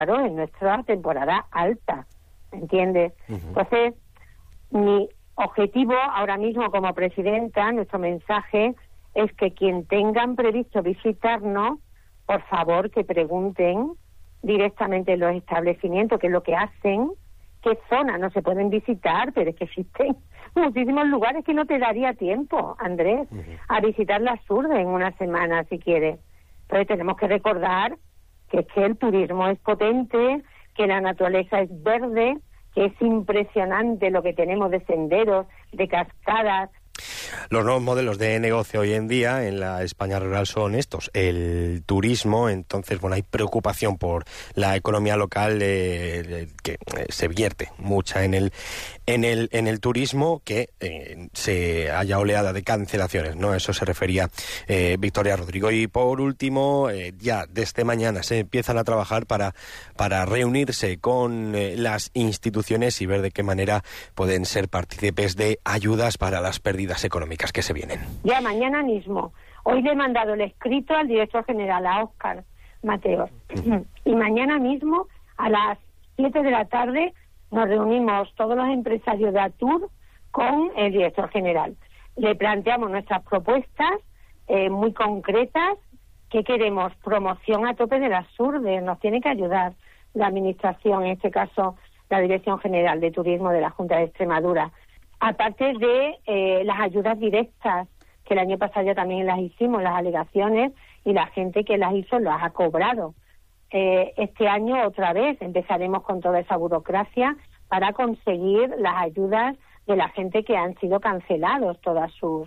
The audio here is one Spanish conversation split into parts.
claro, en nuestra temporada alta, ¿entiendes? Entonces, mi objetivo ahora mismo como presidenta, nuestro mensaje es que quien tengan previsto visitarnos, por favor que pregunten directamente en los establecimientos qué es lo que hacen, qué zonas no se pueden visitar, pero es que existen muchísimos lugares que no te daría tiempo, Andrés, a visitar las Urdes en una semana si quieres. Entonces tenemos que recordar que es que el turismo es potente, que la naturaleza es verde, que es impresionante lo que tenemos de senderos, de cascadas. Los nuevos modelos de negocio hoy en día en la España rural son estos, el turismo. Entonces, bueno, hay preocupación por la economía local que se vierte mucha en el turismo, que se haya oleada de cancelaciones, ¿no? Eso se refería Victoria Rodrigo. Y por último, ya desde mañana se empiezan a trabajar para reunirse con las instituciones y ver de qué manera pueden ser partícipes de ayudas para las pérdidas económicas que se vienen. Ya mañana mismo. Hoy le he mandado el escrito al director general, a Óscar Mateos. Y mañana mismo, a las 7 de la tarde, nos reunimos todos los empresarios de Atur con el director general. Le planteamos nuestras propuestas muy concretas. ¿Qué queremos? Promoción a tope de las Urdes. Nos tiene que ayudar la Administración, en este caso la Dirección General de Turismo de la Junta de Extremadura. Aparte de las ayudas directas, que el año pasado ya también las hicimos, las alegaciones, y la gente que las hizo las ha cobrado. Este año otra vez empezaremos con toda esa burocracia para conseguir las ayudas de la gente que han sido cancelados todas sus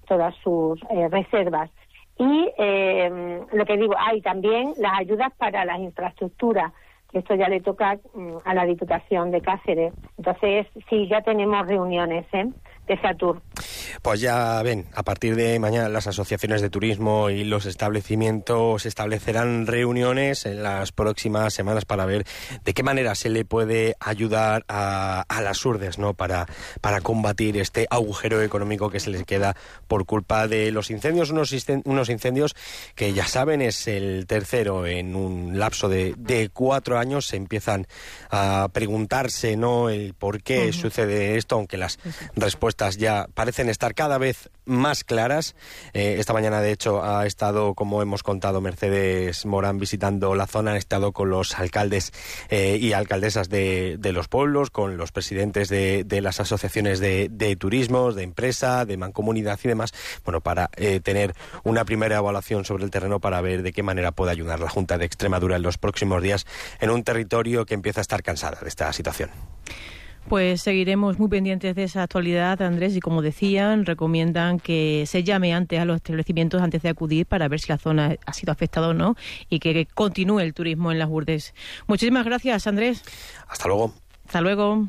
reservas. Y lo que digo, hay también las ayudas para las infraestructuras. Esto ya le toca a la Diputación de Cáceres. Entonces, sí, ya tenemos reuniones de Satur. Pues ya ven, a partir de mañana las asociaciones de turismo y los establecimientos establecerán reuniones en las próximas semanas para ver de qué manera se le puede ayudar a las Urdes, ¿no? Para combatir este agujero económico que se les queda por culpa de los incendios, unos incendios que ya saben es el tercero en un lapso de 4 años. Se empiezan a preguntarse, ¿no?, el por qué sucede esto, aunque las respuestas ya parecen estar cada vez más claras. Esta mañana, de hecho, ha estado, como hemos contado, Mercedes Morán visitando la zona. Han estado con los alcaldes y alcaldesas de los pueblos, con los presidentes de las asociaciones de turismo, de empresa, de mancomunidad y demás, bueno, para tener una primera evaluación sobre el terreno para ver de qué manera puede ayudar la Junta de Extremadura en los próximos días en un territorio que empieza a estar cansada de esta situación. Pues seguiremos muy pendientes de esa actualidad, Andrés, y como decían, recomiendan que se llame antes a los establecimientos antes de acudir para ver si la zona ha sido afectada o no y que continúe el turismo en las Urdes. Muchísimas gracias, Andrés. Hasta luego. Hasta luego.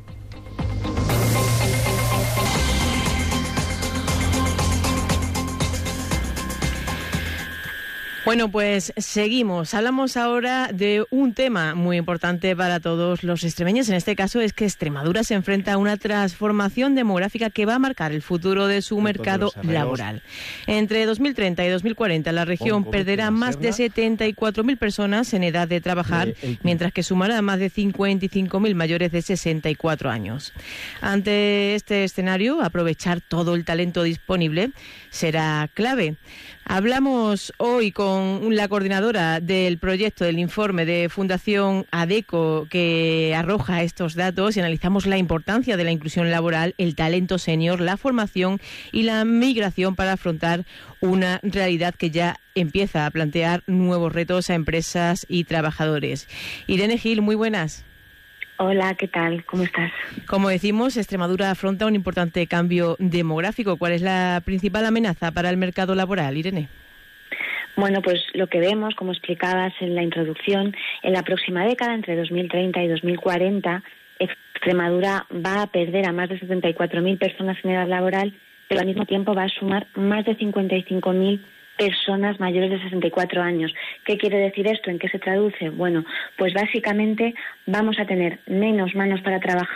Bueno, pues seguimos. Hablamos ahora de un tema muy importante para todos los extremeños. En este caso es que Extremadura se enfrenta a una transformación demográfica que va a marcar el futuro de su mercado laboral. Entre 2030 y 2040 la región perderá más de 74.000 personas en edad de trabajar, mientras que sumará más de 55.000 mayores de 64 años. Ante este escenario, aprovechar todo el talento disponible será clave. Hablamos hoy con la coordinadora del proyecto del informe de Fundación ADECO que arroja estos datos y analizamos la importancia de la inclusión laboral, el talento senior, la formación y la migración para afrontar una realidad que ya empieza a plantear nuevos retos a empresas y trabajadores. Irene Gil, muy buenas. Hola, ¿qué tal? ¿Cómo estás? Como decimos, Extremadura afronta un importante cambio demográfico. ¿Cuál es la principal amenaza para el mercado laboral, Irene? Bueno, pues lo que vemos, como explicabas en la introducción, en la próxima década, entre 2030 y 2040, Extremadura va a perder a más de 74.000 personas en edad laboral, pero al mismo tiempo va a sumar más de 55.000 personas mayores de 64 años. ¿Qué quiere decir esto? ¿En qué se traduce? Bueno, pues básicamente vamos a tener menos manos para trabajar,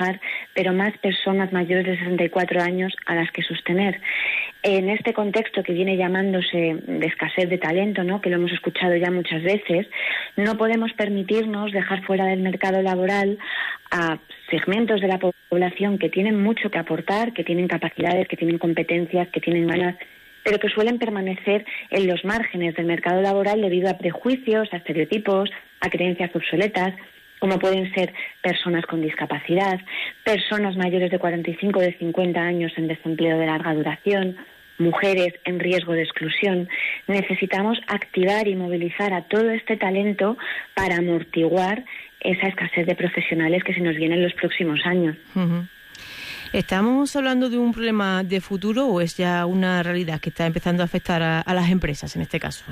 pero más personas mayores de 64 años a las que sostener. En este contexto que viene llamándose de escasez de talento, ¿no?, que lo hemos escuchado ya muchas veces, no podemos permitirnos dejar fuera del mercado laboral a segmentos de la población que tienen mucho que aportar, que tienen capacidades, que tienen competencias, que tienen ganas, pero que suelen permanecer en los márgenes del mercado laboral debido a prejuicios, a estereotipos, a creencias obsoletas, como pueden ser personas con discapacidad, personas mayores de 45 o de 50 años en desempleo de larga duración, mujeres en riesgo de exclusión. Necesitamos activar y movilizar a todo este talento para amortiguar esa escasez de profesionales que se nos viene en los próximos años. Uh-huh. ¿Estamos hablando de un problema de futuro o es ya una realidad que está empezando a afectar a las empresas en este caso?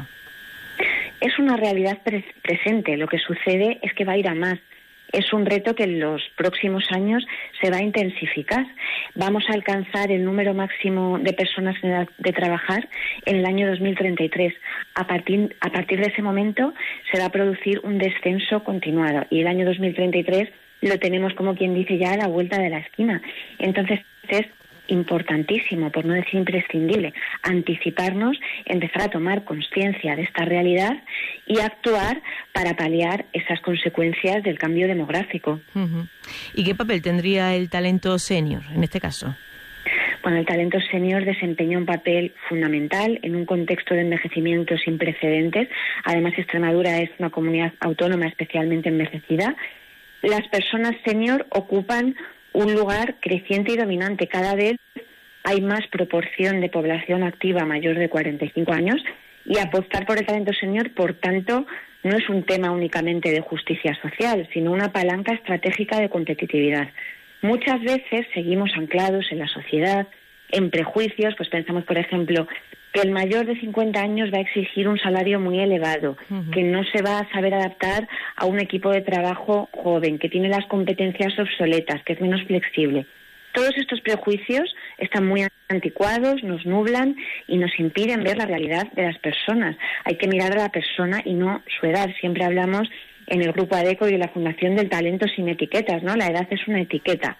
Es una realidad presente. Lo que sucede es que va a ir a más. Es un reto que en los próximos años se va a intensificar. Vamos a alcanzar el número máximo de personas en edad de trabajar en el año 2033. A partir de ese momento se va a producir un descenso continuado y el año 2033 lo tenemos, como quien dice, ya a la vuelta de la esquina. Entonces es importantísimo, por no decir imprescindible, anticiparnos, empezar a tomar conciencia de esta realidad y actuar para paliar esas consecuencias del cambio demográfico. Uh-huh. ¿Y qué papel tendría el talento senior en este caso? Bueno, el talento senior desempeña un papel fundamental en un contexto de envejecimiento sin precedentes. Además, Extremadura es una comunidad autónoma especialmente envejecida. Las personas senior ocupan un lugar creciente y dominante. Cada vez hay más proporción de población activa mayor de 45 años y apostar por el talento senior, por tanto, no es un tema únicamente de justicia social, sino una palanca estratégica de competitividad. Muchas veces seguimos anclados en la sociedad, en prejuicios, pues pensamos, por ejemplo, que el mayor de 50 años va a exigir un salario muy elevado, que no se va a saber adaptar a un equipo de trabajo joven, que tiene las competencias obsoletas, que es menos flexible. Todos estos prejuicios están muy anticuados, nos nublan y nos impiden ver la realidad de las personas. Hay que mirar a la persona y no su edad. Siempre hablamos en el Grupo ADECO y en la Fundación del Talento sin etiquetas, ¿no? La edad es una etiqueta.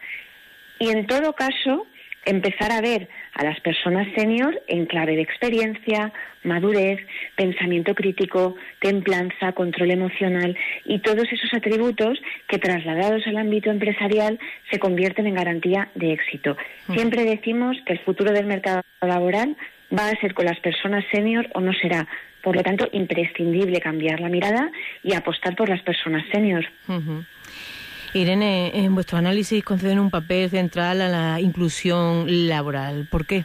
Y en todo caso, empezar a ver a las personas senior en clave de experiencia, madurez, pensamiento crítico, templanza, control emocional y todos esos atributos que trasladados al ámbito empresarial se convierten en garantía de éxito. Siempre decimos que el futuro del mercado laboral va a ser con las personas senior o no será. Por lo tanto, imprescindible cambiar la mirada y apostar por las personas senior. Uh-huh. Irene, en vuestro análisis conceden un papel central a la inclusión laboral. ¿Por qué?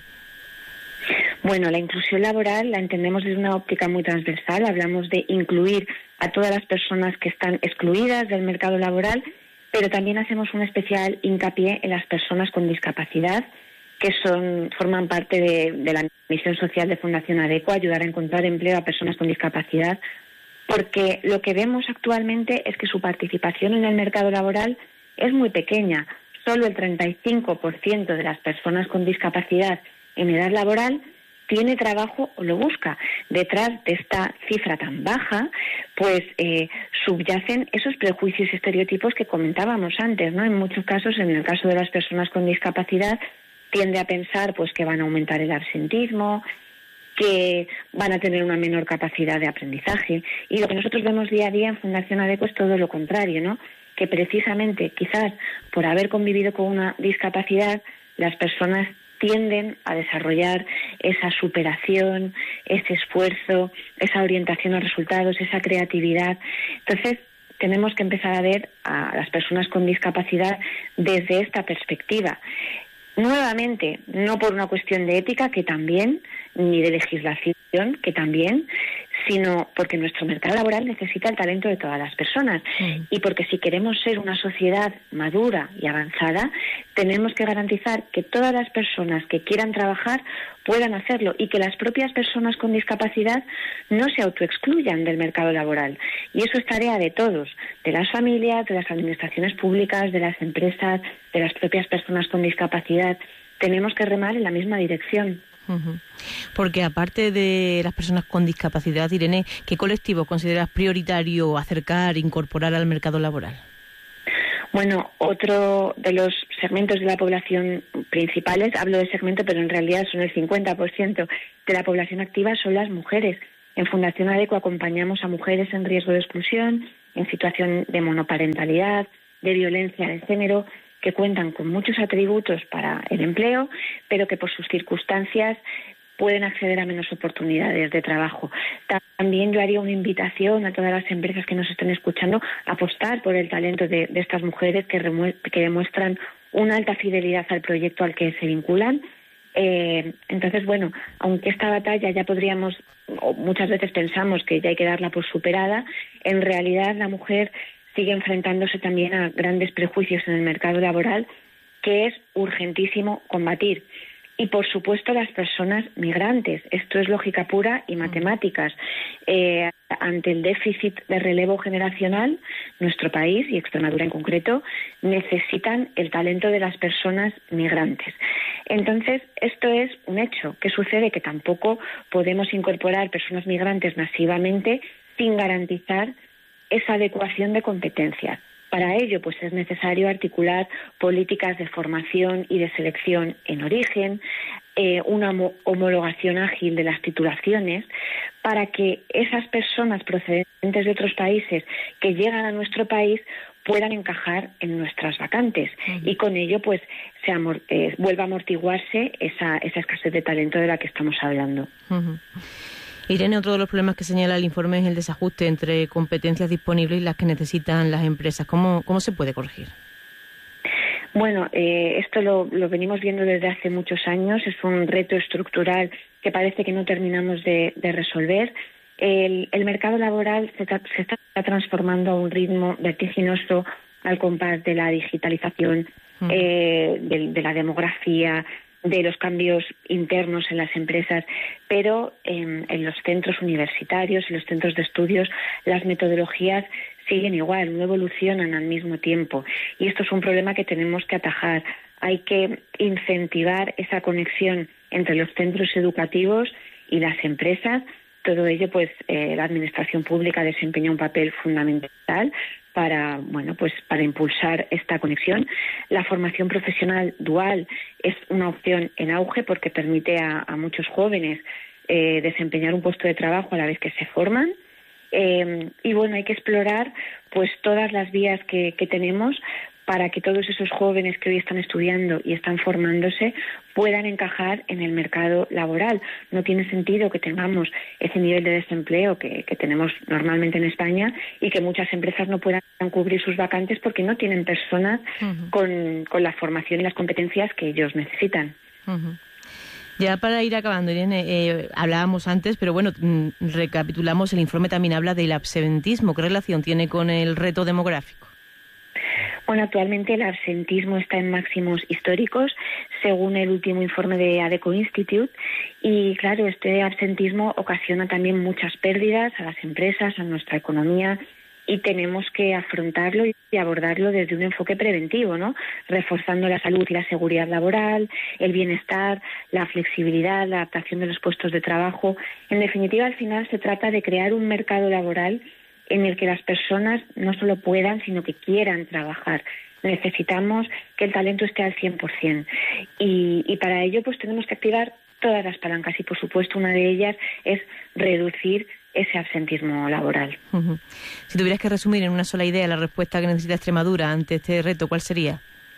Bueno, la inclusión laboral la entendemos desde una óptica muy transversal. Hablamos de incluir a todas las personas que están excluidas del mercado laboral, pero también hacemos un especial hincapié en las personas con discapacidad, que forman parte de la misión social de Fundación ADECO, ayudar a encontrar empleo a personas con discapacidad, porque lo que vemos actualmente es que su participación en el mercado laboral es muy pequeña. Solo el 35% de las personas con discapacidad en edad laboral tiene trabajo o lo busca. Detrás de esta cifra tan baja, pues subyacen esos prejuicios y estereotipos que comentábamos antes, ¿no? En muchos casos, en el caso de las personas con discapacidad, tiende a pensar pues que van a aumentar el absentismo, que van a tener una menor capacidad de aprendizaje. Y lo que nosotros vemos día a día en Fundación ADECO es todo lo contrario, ¿no? Que precisamente, quizás por haber convivido con una discapacidad, las personas tienden a desarrollar esa superación, ese esfuerzo, esa orientación a resultados, esa creatividad. Entonces, tenemos que empezar a ver a las personas con discapacidad desde esta perspectiva. Nuevamente, no por una cuestión de ética, que también, ni de legislación, que también, sino porque nuestro mercado laboral necesita el talento de todas las personas. Y porque si queremos ser una sociedad madura y avanzada, tenemos que garantizar que todas las personas que quieran trabajar puedan hacerlo y que las propias personas con discapacidad no se autoexcluyan del mercado laboral. Y eso es tarea de todos, de las familias, de las administraciones públicas, de las empresas, de las propias personas con discapacidad. Tenemos que remar en la misma dirección. Uh-huh. Porque aparte de las personas con discapacidad, Irene, ¿qué colectivo consideras prioritario acercar, incorporar al mercado laboral? Bueno, otro de los segmentos de la población principales, hablo de segmento, pero en realidad son el 50% de la población activa, son las mujeres. En Fundación ADECO acompañamos a mujeres en riesgo de exclusión, en situación de monoparentalidad, de violencia de género, que cuentan con muchos atributos para el empleo, pero que por sus circunstancias pueden acceder a menos oportunidades de trabajo. También yo haría una invitación a todas las empresas que nos estén escuchando a apostar por el talento de estas mujeres que demuestran una alta fidelidad al proyecto al que se vinculan. Entonces, bueno, aunque esta batalla ya podríamos, o muchas veces pensamos que ya hay que darla por superada, en realidad la mujer sigue enfrentándose también a grandes prejuicios en el mercado laboral que es urgentísimo combatir. Y, por supuesto, las personas migrantes. Esto es lógica pura y matemáticas. Ante el déficit de relevo generacional, nuestro país, y Extremadura en concreto, necesitan el talento de las personas migrantes. Entonces, esto es un hecho. ¿Qué sucede? Que tampoco podemos incorporar personas migrantes masivamente sin garantizar esa adecuación de competencias. Para ello, pues es necesario articular políticas de formación y de selección en origen, una homologación ágil de las titulaciones, para que esas personas procedentes de otros países que llegan a nuestro país puedan encajar en nuestras vacantes y con ello pues vuelva a amortiguarse esa escasez de talento de la que estamos hablando. Irene, otro de los problemas que señala el informe es el desajuste entre competencias disponibles y las que necesitan las empresas. ¿Cómo se puede corregir? Bueno, esto lo venimos viendo desde hace muchos años. Es un reto estructural que parece que no terminamos de resolver. El mercado laboral se está transformando a un ritmo vertiginoso al compás de la digitalización, de la demografía, de los cambios internos en las empresas, pero en los centros universitarios, en los centros de estudios, las metodologías siguen igual, no evolucionan al mismo tiempo. Y esto es un problema que tenemos que atajar. Hay que incentivar esa conexión entre los centros educativos y las empresas. Todo ello, pues, la administración pública desempeña un papel fundamental para impulsar esta conexión. La formación profesional dual es una opción en auge porque permite a muchos jóvenes desempeñar un puesto de trabajo a la vez que se forman. Y bueno, hay que explorar pues todas las vías que tenemos para que todos esos jóvenes que hoy están estudiando y están formándose puedan encajar en el mercado laboral. No tiene sentido que tengamos ese nivel de desempleo que tenemos normalmente en España y que muchas empresas no puedan cubrir sus vacantes porque no tienen personas con la formación y las competencias que ellos necesitan. Ya para ir acabando, Irene, hablábamos antes, pero bueno, recapitulamos, el informe también habla del absentismo. ¿Qué relación tiene con el reto demográfico? Bueno, actualmente el absentismo está en máximos históricos, según el último informe de ADECO Institute, y claro, este absentismo ocasiona también muchas pérdidas a las empresas, a nuestra economía, y tenemos que afrontarlo y abordarlo desde un enfoque preventivo, ¿no? Reforzando la salud y la seguridad laboral, el bienestar, la flexibilidad, la adaptación de los puestos de trabajo. En definitiva, al final se trata de crear un mercado laboral en el que las personas no solo puedan, sino que quieran trabajar. Necesitamos que el talento esté al 100%. Y para ello pues tenemos que activar todas las palancas y, por supuesto, una de ellas es reducir ese absentismo laboral. Si tuvieras que resumir en una sola idea la respuesta que necesita Extremadura ante este reto, ¿cuál sería?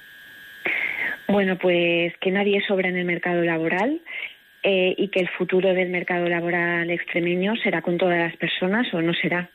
Bueno, pues que nadie sobra en el mercado laboral y que el futuro del mercado laboral extremeño será con todas las personas o no será.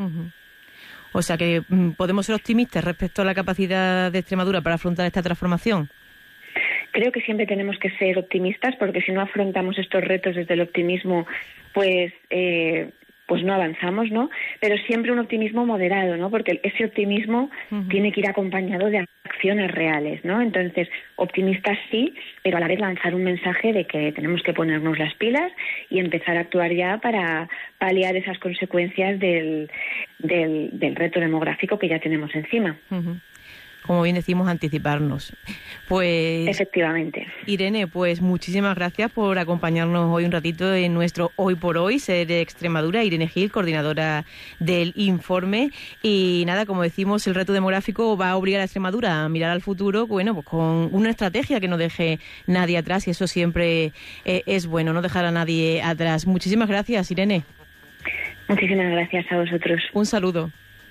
O sea que podemos ser optimistas respecto a la capacidad de Extremadura para afrontar esta transformación. Creo que siempre tenemos que ser optimistas porque si no afrontamos estos retos desde el optimismo, pues no avanzamos, ¿no? Pero siempre un optimismo moderado, ¿no? Porque ese optimismo tiene que ir acompañado de acciones reales, ¿no? Entonces, optimistas sí, pero a la vez lanzar un mensaje de que tenemos que ponernos las pilas y empezar a actuar ya para paliar esas consecuencias del reto demográfico que ya tenemos encima. como bien decimos, anticiparnos. Pues efectivamente. Irene, pues muchísimas gracias por acompañarnos hoy un ratito en nuestro Hoy por Hoy, Ser Extremadura. Irene Gil, coordinadora del informe. Y nada, como decimos, el reto demográfico va a obligar a Extremadura a mirar al futuro, bueno, pues con una estrategia que no deje nadie atrás, y eso siempre es bueno, no dejar a nadie atrás. Muchísimas gracias, Irene. Muchísimas gracias a vosotros. Un saludo.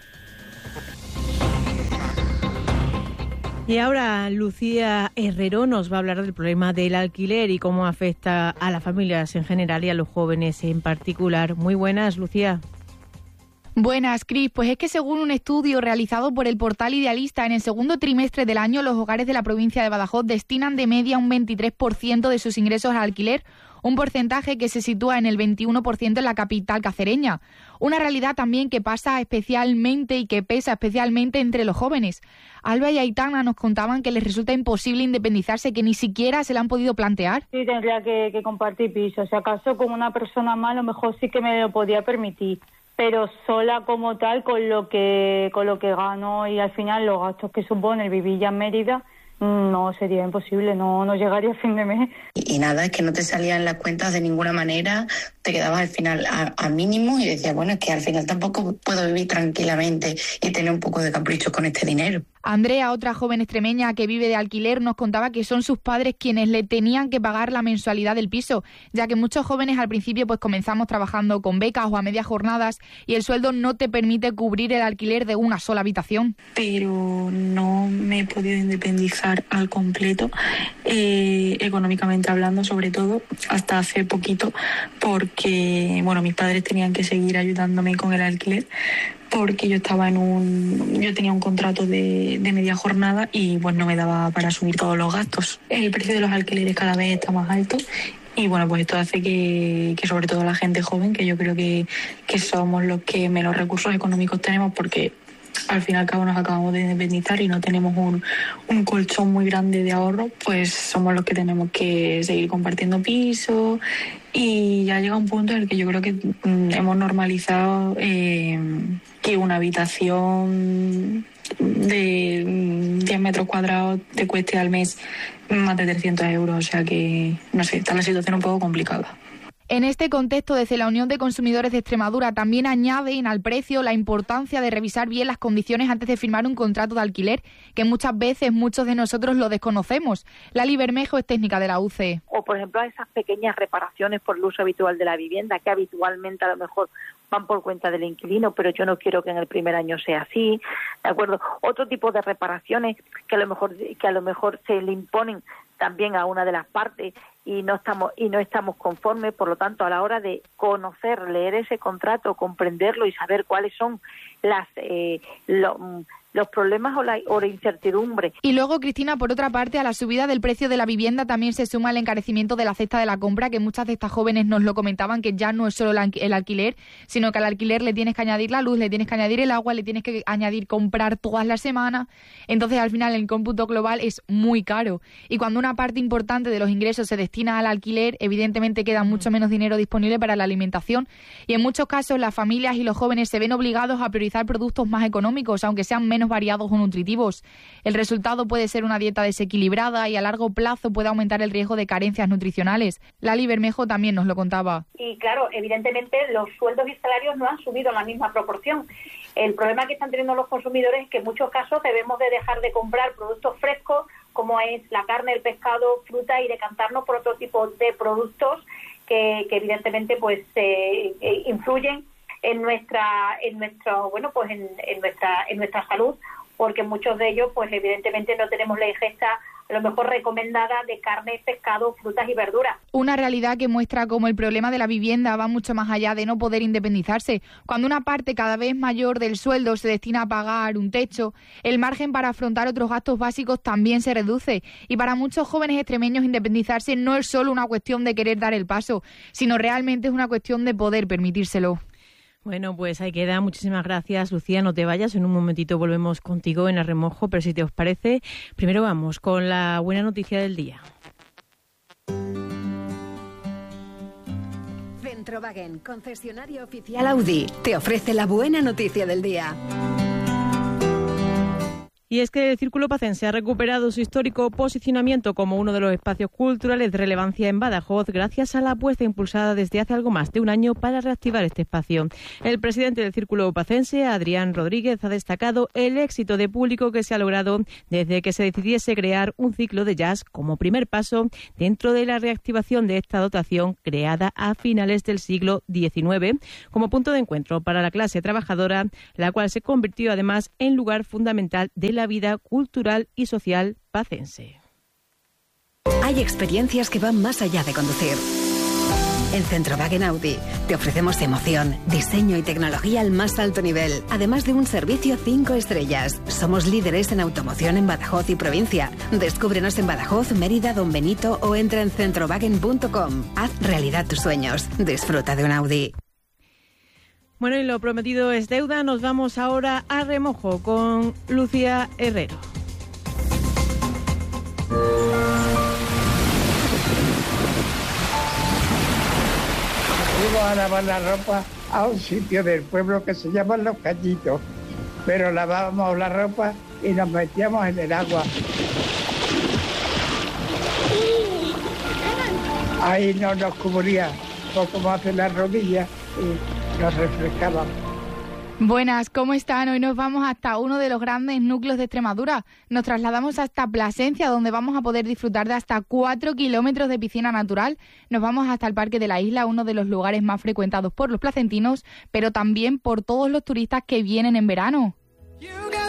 Y ahora Lucía Herrero nos va a hablar del problema del alquiler y cómo afecta a las familias en general y a los jóvenes en particular. Muy buenas, Lucía. Buenas, Cris. Pues es que según un estudio realizado por el portal Idealista, en el segundo trimestre del año los hogares de la provincia de Badajoz destinan de media un 23% de sus ingresos al alquiler, un porcentaje que se sitúa en el 21% en la capital cacereña. Una realidad también que pasa especialmente y que pesa especialmente entre los jóvenes. Alba y Aitana nos contaban que les resulta imposible independizarse, que ni siquiera se la han podido plantear. Sí, tendría que compartir piso. Si acaso con una persona más, a lo mejor sí que me lo podía permitir, pero sola como tal, con lo que gano y al final los gastos que supone el vivir ya en Mérida, no, sería imposible, no llegaría a fin de mes. Y nada, es que no te salían las cuentas de ninguna manera, te quedabas al final a mínimo y decías, bueno, es que al final tampoco puedo vivir tranquilamente y tener un poco de capricho con este dinero. Andrea, otra joven extremeña que vive de alquiler, nos contaba que son sus padres quienes le tenían que pagar la mensualidad del piso, ya que muchos jóvenes al principio pues comenzamos trabajando con becas o a medias jornadas y el sueldo no te permite cubrir el alquiler de una sola habitación. Pero no me he podido independizar al completo, económicamente hablando, sobre todo hasta hace poquito, porque bueno, mis padres tenían que seguir ayudándome con el alquiler, porque yo tenía un contrato de media jornada y pues no me daba para asumir todos los gastos. El precio de los alquileres cada vez está más alto y bueno, pues esto hace que sobre todo la gente joven, que yo creo que somos los que menos recursos económicos tenemos, porque al fin y al cabo nos acabamos de independizar y no tenemos un colchón muy grande de ahorro, pues somos los que tenemos que seguir compartiendo piso. Y ya llega un punto en el que yo creo que hemos normalizado que una habitación de 10 metros cuadrados te cueste al mes más de 300 euros. O sea que, no sé, está la situación un poco complicada. En este contexto, desde la Unión de Consumidores de Extremadura también añaden al precio la importancia de revisar bien las condiciones antes de firmar un contrato de alquiler, que muchas veces muchos de nosotros lo desconocemos. Lali Bermejo es técnica de la UCE. O, por ejemplo, a esas pequeñas reparaciones por el uso habitual de la vivienda, que habitualmente a lo mejor van por cuenta del inquilino, pero yo no quiero que en el primer año sea así, ¿de acuerdo? Otro tipo de reparaciones que a lo mejor se le imponen también a una de las partes y no estamos conformes. Por lo tanto, a la hora de conocer, leer ese contrato, comprenderlo y saber cuáles son los problemas o la incertidumbre. Y luego, Cristina, por otra parte, a la subida del precio de la vivienda también se suma el encarecimiento de la cesta de la compra, que muchas de estas jóvenes nos lo comentaban, que ya no es solo el alquiler, sino que al alquiler le tienes que añadir la luz, le tienes que añadir el agua, le tienes que añadir comprar todas las semanas. Entonces, al final, el cómputo global es muy caro. Y cuando una parte importante de los ingresos se destina al alquiler, evidentemente queda mucho menos dinero disponible para la alimentación. Y en muchos casos, las familias y los jóvenes se ven obligados a priorizar productos más económicos, aunque sean menos variados o nutritivos. El resultado puede ser una dieta desequilibrada y a largo plazo puede aumentar el riesgo de carencias nutricionales. Lali Bermejo también nos lo contaba. Y claro, evidentemente los sueldos y salarios no han subido en la misma proporción. El problema que están teniendo los consumidores es que en muchos casos debemos de dejar de comprar productos frescos, como es la carne, el pescado, fruta, y decantarnos por otro tipo de productos que evidentemente pues influyen en nuestra salud, porque muchos de ellos pues evidentemente no tenemos la ingesta a lo mejor recomendada de carne, pescado, frutas y verduras. Una realidad que muestra cómo el problema de la vivienda va mucho más allá de no poder independizarse. Cuando una parte cada vez mayor del sueldo se destina a pagar un techo, el margen para afrontar otros gastos básicos también se reduce. Y para muchos jóvenes extremeños, independizarse no es solo una cuestión de querer dar el paso, sino realmente es una cuestión de poder permitírselo. Bueno, pues ahí queda. Muchísimas gracias, Lucía. No te vayas, en un momentito volvemos contigo en A Remojo, pero si te os parece, primero vamos con la buena noticia del día. Centrowagen, concesionario oficial Audi, te ofrece la buena noticia del día. Y es que el Círculo Pacense ha recuperado su histórico posicionamiento como uno de los espacios culturales de relevancia en Badajoz gracias a la apuesta impulsada desde hace algo más de un año para reactivar este espacio. El presidente del Círculo Pacense, Adrián Rodríguez, ha destacado el éxito de público que se ha logrado desde que se decidiese crear un ciclo de jazz como primer paso dentro de la reactivación de esta dotación creada a finales del siglo XIX como punto de encuentro para la clase trabajadora, la cual se convirtió además en lugar fundamental de la vida cultural y social pacense. Hay experiencias que van más allá de conducir. En Centrowagen Audi te ofrecemos emoción, diseño y tecnología al más alto nivel, además de un servicio 5 estrellas. Somos líderes en automoción en Badajoz y provincia. Descúbrenos en Badajoz, Mérida, Don Benito o entra en centrowagen.com. Haz realidad tus sueños. Disfruta de un Audi. Bueno, y lo prometido es deuda. Nos vamos ahora a Remojo con Lucía Herrero. Fuimos a lavar la ropa a un sitio del pueblo que se llama Los Cañitos, pero lavábamos la ropa y nos metíamos en el agua. Ahí no nos cubría poco más de las rodillas y nos refrescaban. Buenas, ¿cómo están? Hoy nos vamos hasta uno de los grandes núcleos de Extremadura. Nos trasladamos hasta Plasencia, donde vamos a poder disfrutar de hasta 4 kilómetros de piscina natural. Nos vamos hasta el Parque de la Isla, uno de los lugares más frecuentados por los placentinos, pero también por todos los turistas que vienen en verano.